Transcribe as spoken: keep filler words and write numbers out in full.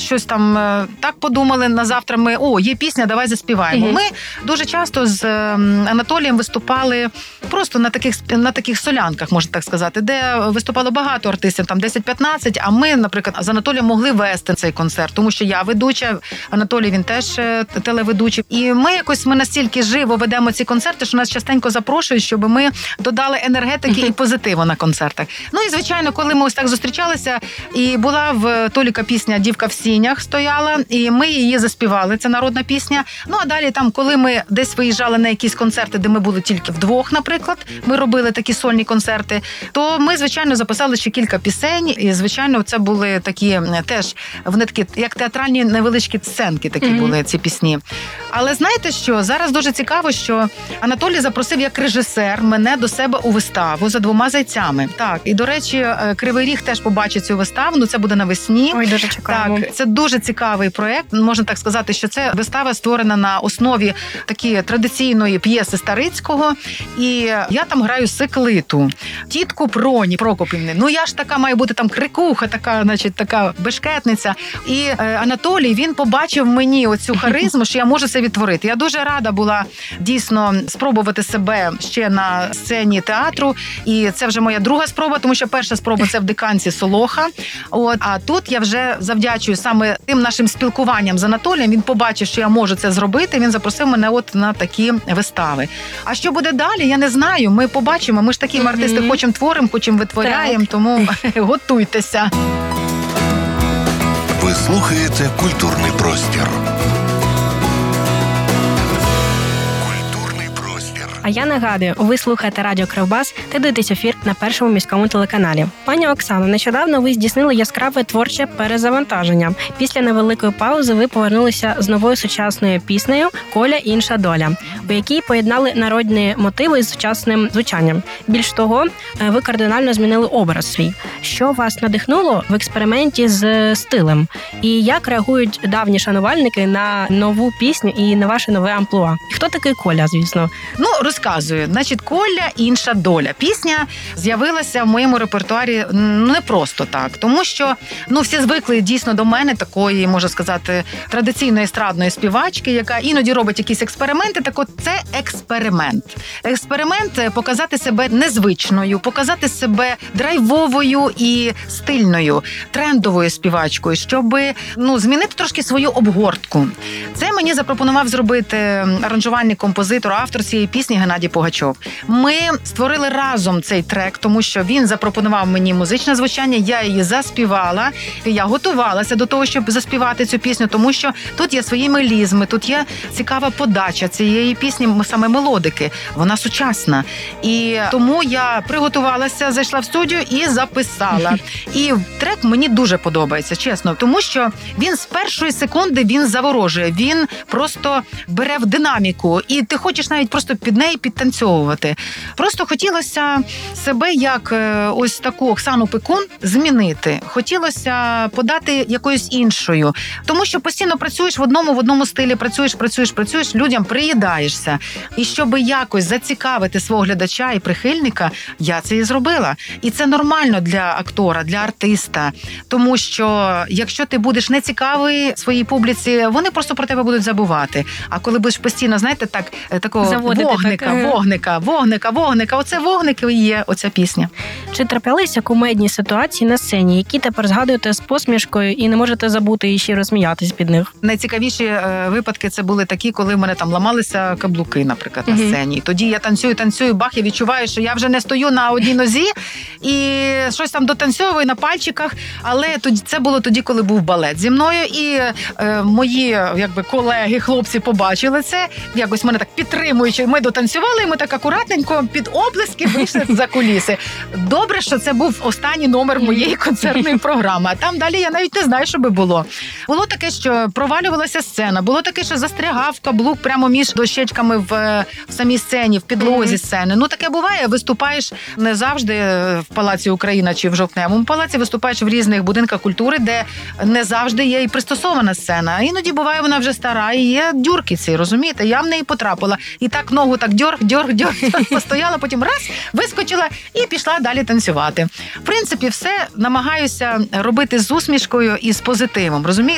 щось там так подумали, на завтра ми, о, є пісня, давай заспіваємо. Угу. Ми дуже часто з Анатолієм виступали просто на таких, на таких солянках, можна так сказати, де виступало багато артистів, там десять-п'ятнадцять, а ми, наприклад, з Анатолієм могли вести цей концерт, тому що я ведуча, Анатолій, він теж телеведучий. І ми якось, ми настільки живо ведемо ці концерти, що нас частенько запрошують, щоб ми додали енергетики і позитиву на концертах. Ну і, звичайно, коли ми ось так зустрічалися, і була в Толіка пісня «Дівка в сінях» стояла, і ми її заспівали, це народна пісня. Ну, а далі там, коли ми десь виїжджали на якісь концерти, де ми були тільки вдвох, наприклад, ми робили такі сольні концерти, то ми, звичайно, записали ще кілька пісень, і, звичайно, це були такі теж, вони такі, як театральні невеличкі сценки такі mm-hmm. були, ці пісні. Але знаєте що, зараз дуже цікаво, що Анатолій запросив як режисер мене до себе у виставу «За двома зайцями». Так, і, до речі, Кривий Ріг теж побачить цю виставу, ну це буде навесні. Ой, дуже чекаємо. Так, це дуже цікавий проєкт. Можна так сказати, що це вистава створена на основі такі традиційної п'єси Старицького. І я там граю Секлиту, тітку Проні Прокопівни. Ну я ж така має бути там крикуха, така, значить, така бешкетниця. І е, Анатолій, він побачив в мені оцю харизму, що я можу це відтворити. Я дуже рада була дійсно спробувати себе ще на сцені театру. І це вже моя друга спроба, тому що перша спроба це в Диканці Солоха. От, а тут я вже завдячую саме тим нашим спілкуванням з Анатолієм. Він побачив, що я можу це зробити. Він запросив мене от на такі вистави. А що буде далі, я не знаю. Ми побачимо. Ми ж такі mm-hmm. артисти хочемо творимо, хочемо витворяємо, так. Тому готуйтеся. Ви слухаєте «Культурний простір». А я нагадую, ви слухаєте радіо Кривбас та дивитесь ефір на Першому міському телеканалі. Пані Оксано, нещодавно ви здійснили яскраве творче перезавантаження. Після невеликої паузи ви повернулися з новою сучасною піснею «Коля. Інша доля», у якій поєднали народні мотиви з сучасним звучанням. Більш того, ви кардинально змінили образ свій. Що вас надихнуло в експерименті з стилем? І як реагують давні шанувальники на нову пісню і на ваше нове амплуа? Хто такий Коля, звісно? Ну, розказую. Значить, «Коля. Інша доля». Пісня з'явилася в моєму репертуарі не просто так, тому що, ну, всі звикли дійсно до мене, такої, можна сказати, традиційної естрадної співачки, яка іноді робить якісь експерименти. Так от, це експеримент. Експеримент показати себе незвичною, показати себе драйвовою і стильною, трендовою співачкою, щоб, ну, змінити трошки свою обгортку. Це мені запропонував зробити аранжувальник, композитор, автор цієї пісні Геннадій Пугачов. Ми створили разом цей трек, тому що він запропонував мені музичне звучання, я її заспівала, я готувалася до того, щоб заспівати цю пісню, тому що тут є свої мелізми, тут є цікава подача цієї пісні, саме мелодики, вона сучасна. І тому я приготувалася, зайшла в студію і записала. І трек мені дуже подобається, чесно, тому що він з першої секунди він заворожує, він просто бере в динаміку, і ти хочеш навіть просто під неї підтанцьовувати. Просто хотілося себе як ось таку Оксану Пекун змінити. Хотілося подати якоюсь іншою. Тому що постійно працюєш в одному, в одному стилі, працюєш, працюєш, працюєш, людям приїдаєшся. І щоб якось зацікавити свого глядача і прихильника, я це і зробила. І це нормально для актора, для артиста. Тому що якщо ти будеш нецікавий своїй публіці, вони просто про тебе будуть забувати. А коли будеш постійно, знаєте, так, такого заводити, вогника, так. вогника, вогника, вогника, оце вогник і є оця пісня. Чи траплялися кумедні ситуації на сцені, які тепер згадуєте з посмішкою і не можете забути і ще розсміятись під них? Найцікавіші е, випадки це були такі, коли в мене там ламалися каблуки, наприклад, на uh-huh. сцені. Тоді я танцюю, танцюю, бах, я відчуваю, що я вже не стою на одній нозі і щось там дотанцьовую на пальчиках, але тоді це було тоді, коли був балет зі мною, і е, мої, якби, колеги, хлопці побачили це, якось мене так підтримуючи, ми дотанцювали, і ми так акуратненько під оплески вийшли за куліси. Добре, що це був останній номер моєї концертної програми, а там далі я навіть не знаю, що би було. Було таке, що провалювалася сцена, було таке, що застрягав каблук прямо між дощечками в, в самій сцені, в підлозі сцени. Ну, таке буває, виступаєш не завжди в Палаці Україна чи в Жовтневому палаці, виступаєш в різних будинках культури, де не завжди є і пристосована сцена. Іноді буває вона вже стара і є дюрки ці, розумієте? Я в неї потрапила. І так ногу так дьорг, дьорг, дьорг, постояла, потім раз, вискочила і пішла далі танцювати. В принципі, все намагаюся робити з усмішкою і з позитивом, розумієте?